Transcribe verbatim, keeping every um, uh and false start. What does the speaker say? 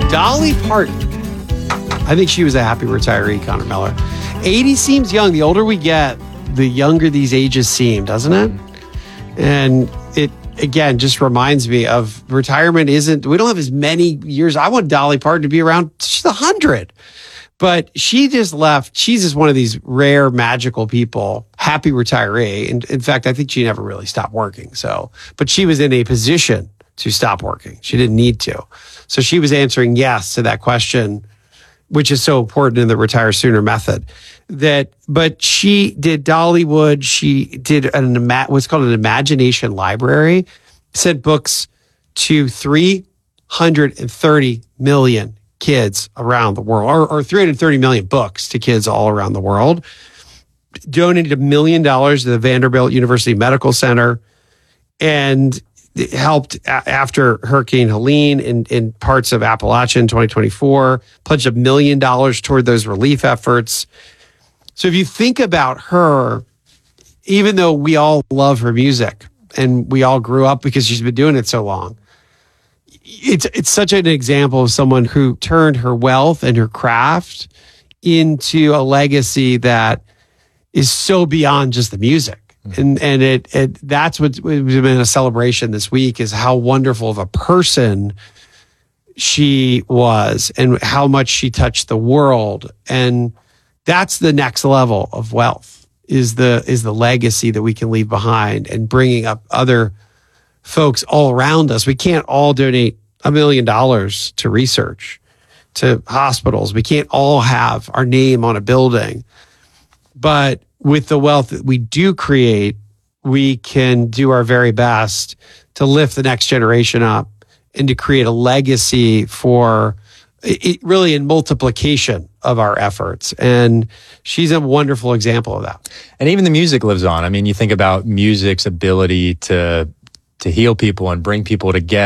Dolly Parton. I think she was a happy retiree, Connor Miller. eighty seems young. The older we get, the younger these ages seem, doesn't it? And it, again, just reminds me of retirement isn't, we don't have as many years. I want Dolly Parton to be around, she's one hundred. But she just left. She's just one of these rare, magical people, happy retiree. And in fact, I think she never really stopped working. So, but she was in a position to stop working. She didn't need to. So she was answering yes to that question, which is so important in the retire sooner method. That, but she did Dollywood. She did an what's called an imagination library. Sent books to three hundred thirty million kids around the world, or, or three hundred thirty million books to kids all around the world. Donated a million dollars to the Vanderbilt University Medical Center, and helped a- after Hurricane Helene in, in parts of Appalachia in twenty twenty-four, pledged a million dollars toward those relief efforts. So if you think about her, even though we all love her music and we all grew up because she's been doing it so long, it's it's such an example of someone who turned her wealth and her craft into a legacy that is so beyond just the music. And and it, it that's what's been a celebration this week, is how wonderful of a person she was and how much she touched the world. And that's the next level of wealth, is the is the legacy that we can leave behind, and bringing up other folks all around us. We can't all donate a million dollars to research, to hospitals. We can't all have our name on a building. But with the wealth that we do create, we can do our very best to lift the next generation up and to create a legacy for it, really in multiplication of our efforts. And she's a wonderful example of that. And even the music lives on. I mean, you think about music's ability to to heal people and bring people together.